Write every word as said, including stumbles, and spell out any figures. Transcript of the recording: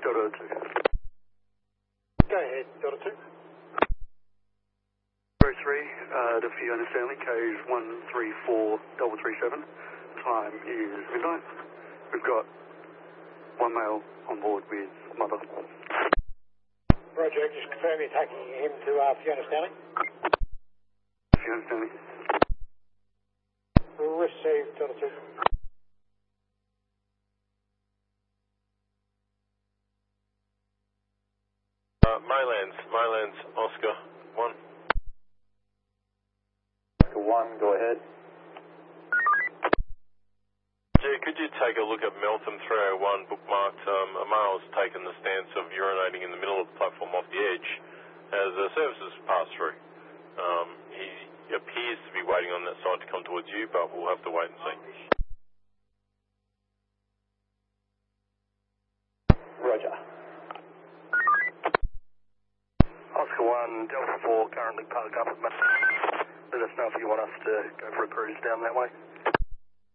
Delta two. Go ahead, Delta two. Zero three, uh, the Fiona Stanley, code one three four double three seven. Time is midnight. We've got one male on board with mother. Roger, just confirm you're taking him to uh, Fiona Stanley. Fiona Stanley. We'll receive Delta two. Uh, Maylands, Maylands, Oscar one. Oscar one, go ahead. Gee, could you take a look at Meltham three oh one bookmarked? Um, a male's taken the stance of urinating in the middle of the platform off the edge as the services pass through. Um, he appears to be waiting on that side to come towards you, but we'll have to wait and see. Roger. Oscar one, Delta four, currently parked up at Matt. Let us know if you want us to go for a cruise down that way.